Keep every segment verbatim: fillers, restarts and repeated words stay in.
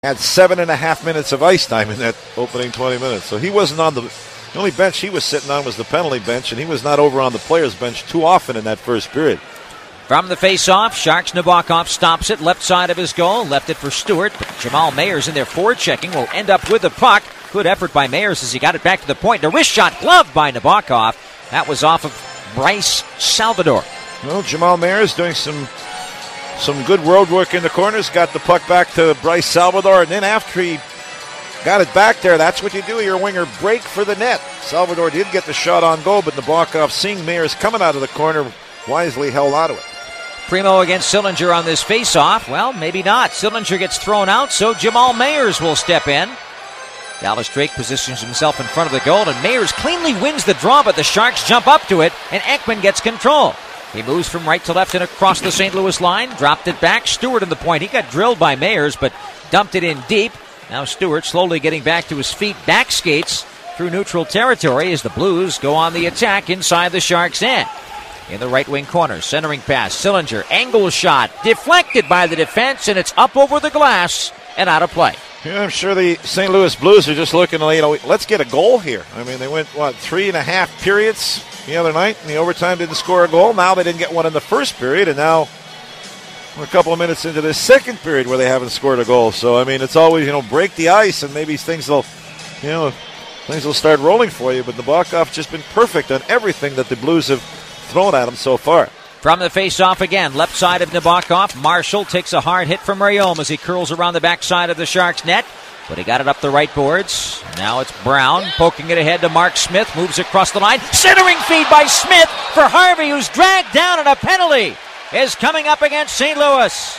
Had seven and a half minutes of ice time in that opening twenty minutes. So he wasn't on the, the only bench he was sitting on was the penalty bench, and he was not over on the players' bench too often in that first period. From the face-off, Sharks Nabokov stops it, left side of his goal, left it for Stewart, but Jamal Mayers in there forechecking will end up with the puck. Good effort by Mayers as he got it back to the point. A wrist shot gloved by Nabokov. That was off of Bryce Salvador. Well, Jamal Mayers doing some some good road work in the corners, got the puck back to Bryce Salvador, and then after he got it back there, that's what you do. Your winger break for the net. Salvador did get the shot on goal, but Nabokov, seeing Mayers coming out of the corner, wisely held onto it. Primo against Sillinger on this face-off. Well, maybe not. Sillinger gets thrown out, so Jamal Mayers will step in. Dallas Drake positions himself in front of the goal, and Mayers cleanly wins the draw, but the Sharks jump up to it, and Ekman gets control. He moves from right to left and across the Saint Louis line, dropped it back. Stewart in the point. He got drilled by Mayers, but dumped it in deep. Now Stewart slowly getting back to his feet, back skates through neutral territory as the Blues go on the attack inside the Sharks' end. In the right wing corner, centering pass, Sillinger, angle shot, deflected by the defense, and it's up over the glass and out of play. Yeah, I'm sure the Saint Louis Blues are just looking, you know, let's get a goal here. I mean, they went, what, three and a half periods the other night, and the overtime didn't score a goal. Now they didn't get one in the first period, and now we're a couple of minutes into the second period where they haven't scored a goal. So, I mean, it's always, you know, break the ice, and maybe things will, you know, things will start rolling for you. But Nabokov's just been perfect on everything that the Blues have thrown at him so far. From the face-off again, left side of Nabokov. Marshall takes a hard hit from Rayom as he curls around the backside of the Sharks' net. But he got it up the right boards. Now it's Brown poking it ahead to Mark Smith. Moves across the line. Centering feed by Smith for Harvey, who's dragged down, and a penalty is coming up against Saint Louis.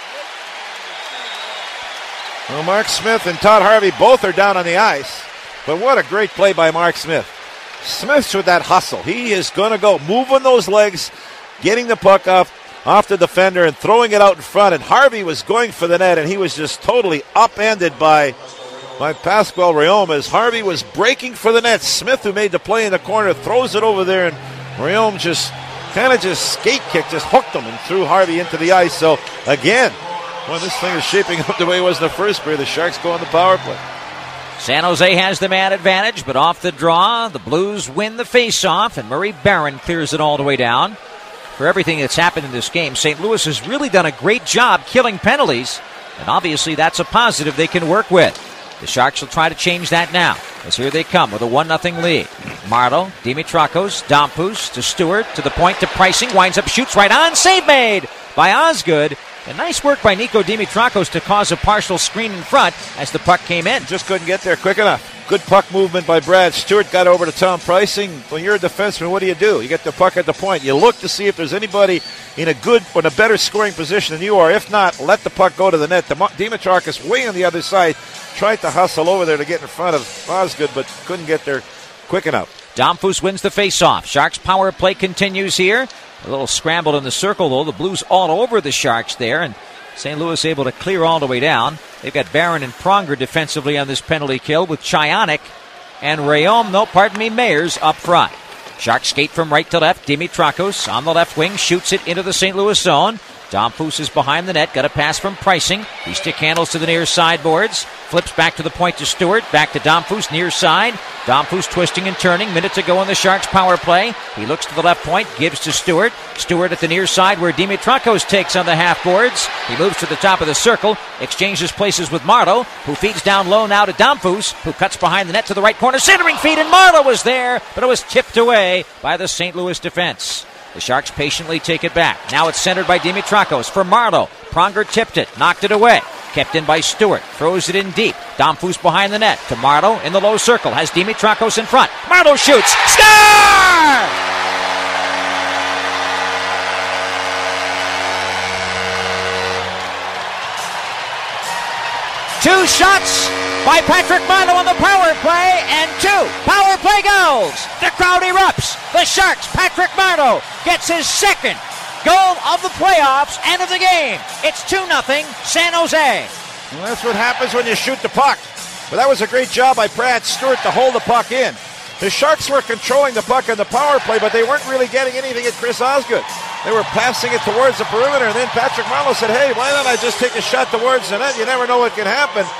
Well, Mark Smith and Todd Harvey both are down on the ice. But what a great play by Mark Smith. Smith's with that hustle. He is going to go moving those legs, getting the puck off, off the defender and throwing it out in front. And Harvey was going for the net, and he was just totally upended by, by Pascual Rayom as Harvey was breaking for the net. Smith, who made the play in the corner, throws it over there, and Rayom just kind of just skate kicked, just hooked him and threw Harvey into the ice. So, again, when this thing is shaping up the way it was in the first period, the Sharks go on the power play. San Jose has the man advantage, but off the draw, the Blues win the face-off, and Murray Barron clears it all the way down. For everything that's happened in this game, Saint Louis has really done a great job killing penalties, and obviously that's a positive they can work with. The Sharks will try to change that now, as here they come with a one nothing lead. Marleau, Dimitrakos, Domphus to Stewart, to the point to Pricing, winds up, shoots right on, save made by Osgood. And nice work by Nico Dimitrakos to cause a partial screen in front as the puck came in. Just couldn't get there quick enough. Good puck movement by Brad Stewart. Got over to Tom Pricing. When you're a defenseman, what do you do? You get the puck at the point. You look to see if there's anybody in a good or in a better scoring position than you are. If not, let the puck go to the net. Dimitrakos way on the other side. Tried to hustle over there to get in front of Osgood, but couldn't get there quick enough. Domphus wins the face-off. Sharks power play continues here. A little scrambled in the circle, though. The Blues all over the Sharks there, and Saint Louis able to clear all the way down. They've got Barron and Pronger defensively on this penalty kill with Chionik and Rayom, no, pardon me, Mayers up front. Sharks skate from right to left. Dimitrakos on the left wing shoots it into the Saint Louis zone. Domphus is behind the net. Got a pass from Pricing. He stick handles to the near sideboards. Flips back to the point to Stewart. Back to Domphus, near side. Domphus twisting and turning. Minute to go in the Sharks power play. He looks to the left point. Gives to Stewart. Stewart at the near side where Dimitrakos takes on the half boards. He moves to the top of the circle. Exchanges places with Marleau, who feeds down low now to Domphus, who cuts behind the net to the right corner. Centering feed, and Marleau was there, but it was tipped away by the Saint Louis defense. The Sharks patiently take it back. Now it's centered by Dimitrakos for Marleau. Pronger tipped it, knocked it away. Kept in by Stewart, throws it in deep. Domphus behind the net to Marleau in the low circle. Has Dimitrakos in front. Marleau shoots. Score! Two shots by Patrick Marleau on the power play, and two power play goals. The crowd erupts. The Sharks, Patrick Marleau, gets his second goal of the playoffs and of the game. It's two nothing San Jose. Well, that's what happens when you shoot the puck. But that was a great job by Brad Stewart to hold the puck in. The Sharks were controlling the puck in the power play, but they weren't really getting anything at Chris Osgood. They were passing it towards the perimeter, and then Patrick Marleau said, hey, why don't I just take a shot towards the net? You never know what can happen.